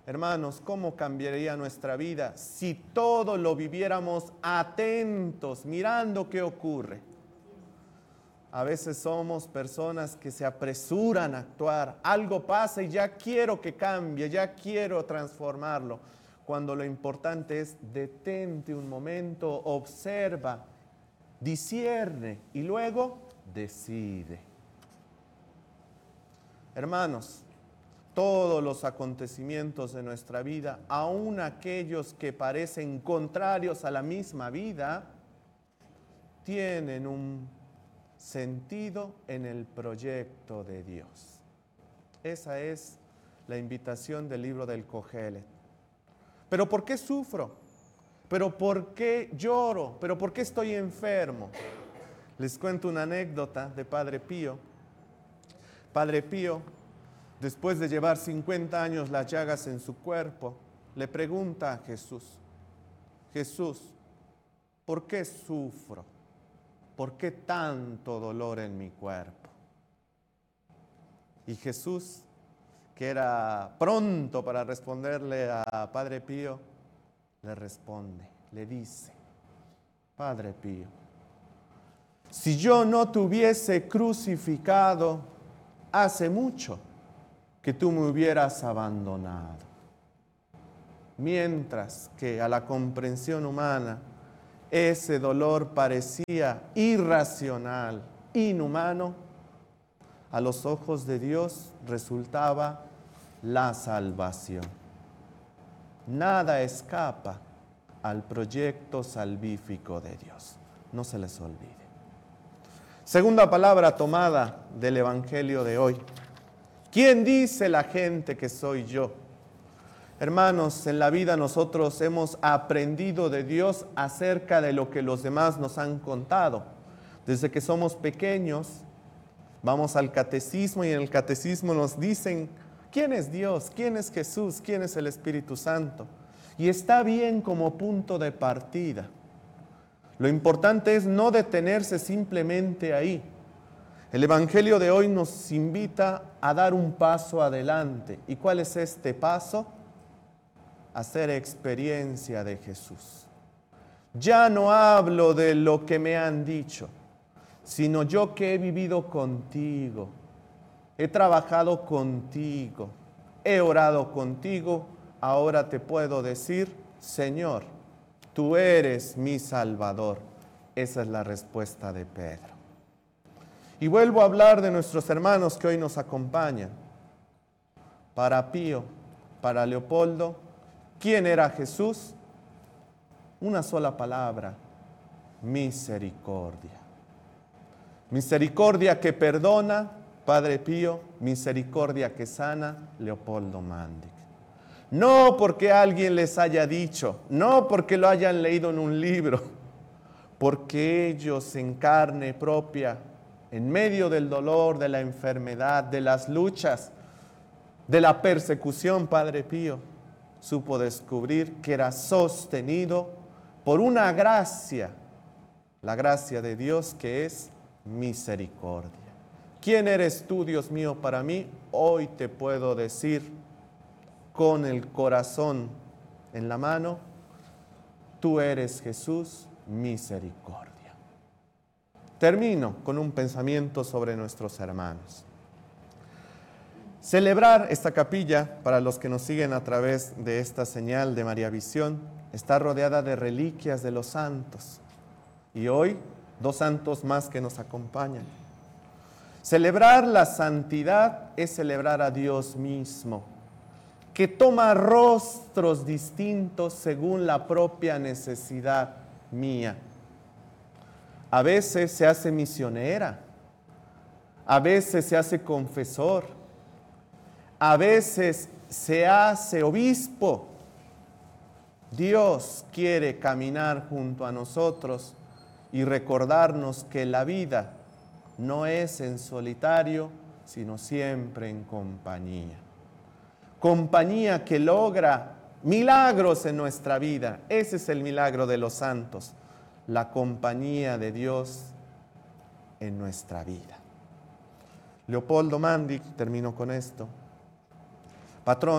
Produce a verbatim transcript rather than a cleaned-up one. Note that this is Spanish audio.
Hermanos, ¿cómo cambiaría nuestra vida si todo lo viviéramos atentos, mirando qué ocurre? A veces somos personas que se apresuran a actuar. Algo pasa y ya quiero que cambie, ya quiero transformarlo. Cuando lo importante es detente un momento, observa, discierne y luego decide. Hermanos, todos los acontecimientos de nuestra vida, aun aquellos que parecen contrarios a la misma vida, tienen un sentido en el proyecto de Dios. Esa es la invitación del libro del Cogelet. ¿Pero por qué sufro? ¿Pero por qué lloro? ¿Pero por qué estoy enfermo? Les cuento una anécdota de Padre Pío. Padre Pío, después de llevar cincuenta años las llagas en su cuerpo, le pregunta a Jesús: Jesús, ¿por qué sufro? ¿Por qué tanto dolor en mi cuerpo? Y Jesús, que era pronto para responderle a Padre Pío, le responde, le dice: Padre Pío, si yo no te hubiese crucificado, hace mucho que tú me hubieras abandonado. Mientras que a la comprensión humana ese dolor parecía irracional, inhumano, a los ojos de Dios resultaba la salvación. Nada escapa al proyecto salvífico de Dios. No se les olvide. Segunda palabra tomada del Evangelio de hoy. ¿Quién dice la gente que soy yo? Hermanos, en la vida nosotros hemos aprendido de Dios acerca de lo que los demás nos han contado. Desde que somos pequeños, vamos al catecismo y en el catecismo nos dicen quién es Dios, quién es Jesús, quién es el Espíritu Santo. Y está bien como punto de partida. Lo importante es no detenerse simplemente ahí. El Evangelio de hoy nos invita a dar un paso adelante. ¿Y cuál es este paso? Hacer experiencia de Jesús. Ya no hablo de lo que me han dicho, sino yo que he vivido contigo, he trabajado contigo, he orado contigo, ahora te puedo decir, Señor, tú eres mi Salvador. Esa es la respuesta de Pedro. Y vuelvo a hablar de nuestros hermanos que hoy nos acompañan. Para Pío, para Leopoldo, ¿quién era Jesús? Una sola palabra: misericordia. Misericordia que perdona, Padre Pío; misericordia que sana, Leopoldo Mandic. No porque alguien les haya dicho, no porque lo hayan leído en un libro, porque ellos en carne propia, en medio del dolor, de la enfermedad, de las luchas, de la persecución, Padre Pío supo descubrir que era sostenido por una gracia, la gracia de Dios que es misericordia. ¿Quién eres tú, Dios mío, para mí? Hoy te puedo decir con el corazón en la mano, tú eres Jesús, misericordia. Termino con un pensamiento sobre nuestros hermanos. Celebrar esta capilla, para los que nos siguen a través de esta señal de María Visión, está rodeada de reliquias de los santos. Y hoy, dos santos más que nos acompañan. Celebrar la santidad es celebrar a Dios mismo, que toma rostros distintos según la propia necesidad mía. A veces se hace misionera, a veces se hace confesor, a veces se hace obispo. Dios quiere caminar junto a nosotros y recordarnos que la vida no es en solitario, sino siempre en compañía. Compañía que logra milagros en nuestra vida. Ese es el milagro de los santos, la compañía de Dios en nuestra vida. Leopoldo Mandic, termino con esto, patrón